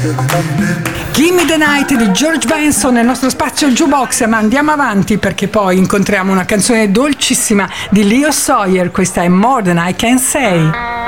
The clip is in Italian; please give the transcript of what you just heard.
Gimme the Night di George Benson nel nostro spazio Jukebox, ma andiamo avanti perché poi incontriamo una canzone dolcissima di Leo Sayer. Questa è More Than I Can Say.